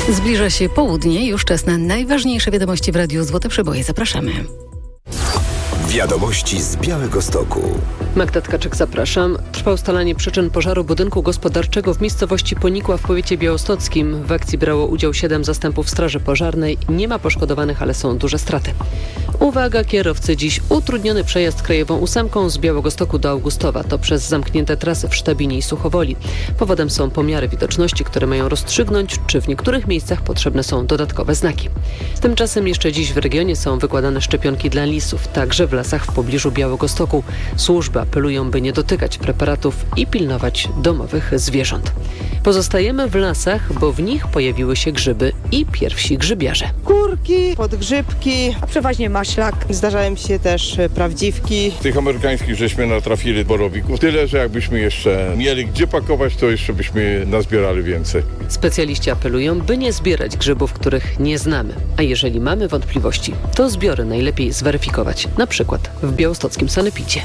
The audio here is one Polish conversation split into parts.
Zbliża się południe, już czas na najważniejsze wiadomości w Radiu Złote Przeboje. Zapraszamy. Wiadomości z Białegostoku. Magda Tkaczyk, zapraszam. Trwa ustalanie przyczyn pożaru budynku gospodarczego w miejscowości Ponikła w powiecie białostockim. W akcji brało udział 7 zastępów straży pożarnej. Nie ma poszkodowanych, ale są duże straty. Uwaga, kierowcy, dziś utrudniony przejazd krajową 8 z Białegostoku do Augustowa. To przez zamknięte trasy w Sztabinie i Suchowoli. Powodem są pomiary widoczności, które mają rozstrzygnąć, czy w niektórych miejscach potrzebne są dodatkowe znaki. Tymczasem jeszcze dziś w regionie są wykładane szczepionki dla lisów, także w lasach w pobliżu Białegostoku. Służby apelują, by nie dotykać preparatów i pilnować domowych zwierząt. Pozostajemy w lasach, bo w nich pojawiły się grzyby i pierwsi grzybiarze. Kurki, podgrzybki, a przeważnie maślak. Zdarzają się też prawdziwki. Tych amerykańskich żeśmy natrafili borowików. Tyle, że jakbyśmy jeszcze mieli gdzie pakować, to jeszcze byśmy nazbierali więcej. Specjaliści apelują, by nie zbierać grzybów, których nie znamy. A jeżeli mamy wątpliwości, to zbiory najlepiej zweryfikować, na przykład w białostockim sanepidzie.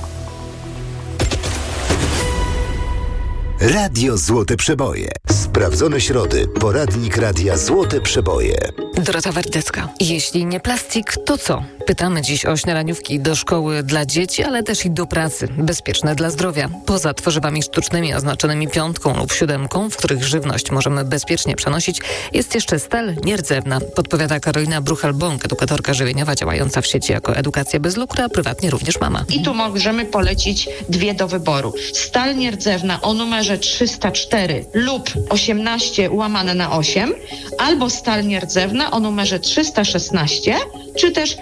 Radio Złote Przeboje. Sprawdzone środy. Poradnik Radia Złote Przeboje. Dorota Wardecka. Jeśli nie plastik, to co? Pytamy dziś o śniadaniówki do szkoły dla dzieci, ale też i do pracy. Bezpieczne dla zdrowia. Poza tworzywami sztucznymi oznaczonymi 5 lub 7, w których żywność możemy bezpiecznie przenosić, jest jeszcze stal nierdzewna. Podpowiada Karolina Bruchel-Bąk, edukatorka żywieniowa działająca w sieci jako Edukacja bez lukru, a prywatnie również mama. I tu możemy polecić 2 do wyboru. Stal nierdzewna o numerze 304 lub 18/8, albo stal nierdzewna o numerze 316, czy też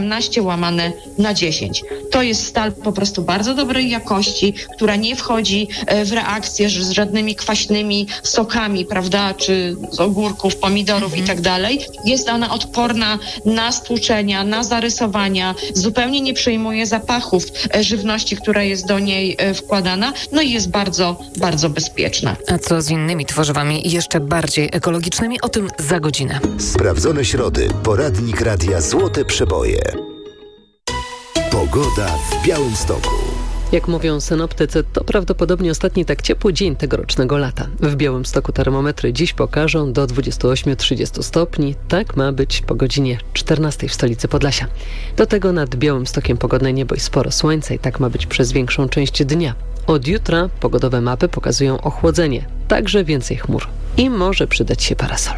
18/10. To jest stal po prostu bardzo dobrej jakości, która nie wchodzi w reakcję z żadnymi kwaśnymi sokami, prawda, czy z ogórków, pomidorów i tak dalej. Jest ona odporna na stłuczenia, na zarysowania, zupełnie nie przejmuje zapachów żywności, która jest do niej wkładana, no i jest bardzo, bardzo bezpieczna. A co z innymi tworzywami jeszcze bardziej ekologicznymi? O tym za godzinę. Sprawdzone środy. Poradnik Radia Złote Przeboje. Pogoda w Białymstoku. Jak mówią synoptycy, to prawdopodobnie ostatni tak ciepły dzień tegorocznego lata. W Białymstoku termometry dziś pokażą do 28-30 stopni. Tak ma być po godzinie 14 w stolicy Podlasia. Do tego nad Białymstokiem pogodne niebo i sporo słońca i tak ma być przez większą część dnia. Od jutra pogodowe mapy pokazują ochłodzenie, także więcej chmur i może przydać się parasol.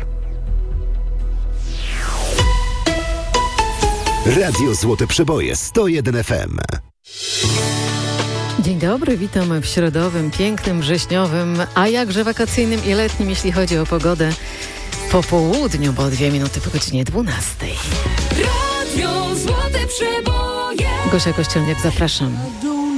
Radio Złote Przeboje 101 FM. Dzień dobry, witam w środowym, pięknym, wrześniowym, a jakże wakacyjnym i letnim, jeśli chodzi o pogodę, po południu, bo 2 minuty po godzinie 12. Radio Złote Przeboje. Gosia Kościelniak, zapraszam.